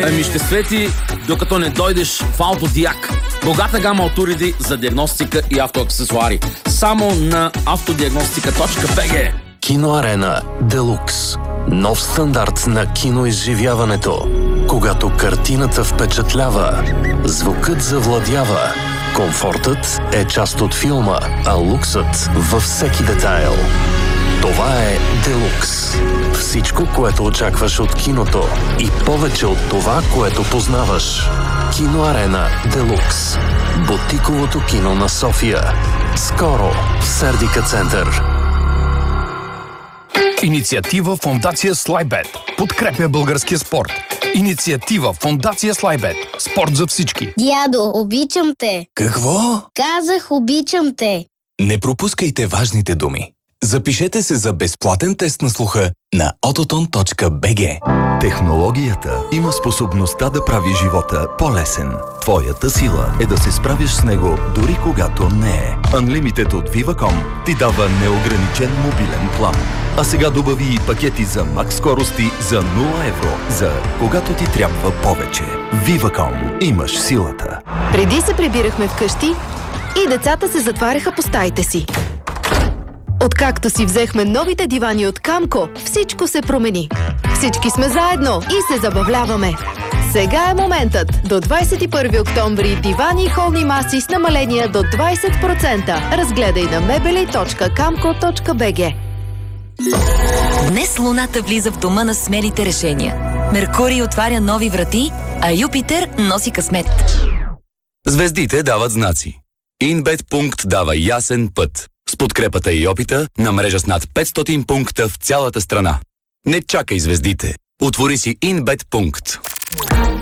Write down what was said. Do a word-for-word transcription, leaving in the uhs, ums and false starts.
Ами ще свети, докато не дойдеш в Автодиак. Богата гама от уреди за диагностика и автоаксесуари. Само на автодиагностика точка би джи. Киноарена Делукс. Нов стандарт на киноизживяването. Когато картината впечатлява, звукът завладява. Комфортът е част от филма, а луксът във всеки детайл. Това е Делукс. Всичко, което очакваш от киното и повече от това, което познаваш. Киноарена Делукс. Бутиковото кино на София. Скоро в Сердика център. Инициатива Фондация Слайбет подкрепя българския спорт. Инициатива Фондация Слайбет. Спорт за всички. Дядо, обичам те. Какво? Казах, обичам те. Не пропускайте важните думи. Запишете се за безплатен тест на слуха на autoton точка би джи. Технологията има способността да прави живота по-лесен. Твоята сила е да се справиш с него дори когато не е. Unlimited от Viva.com ти дава неограничен мобилен план. А сега добави и пакети за макс скорости за нула евро, за когато ти трябва повече. Viva.com. Имаш силата. Преди се прибирахме вкъщи и децата се затваряха по стаите си. Откакто си взехме новите дивани от Камко, всичко се промени. Всички сме заедно и се забавляваме. Сега е моментът. До двадесет и първи октомври дивани и холни маси с намаления до двадесет процента. Разгледай на мебели точка камко точка би джи. Днес Луната влиза в дома на смелите решения. Меркурий отваря нови врати, а Юпитер носи късмет. Звездите дават знаци. Инбет Пункт дава ясен път. С подкрепата и опита на мрежа с над петстотин пункта в цялата страна. Не чакай звездите. Отвори си Инбет Пункт.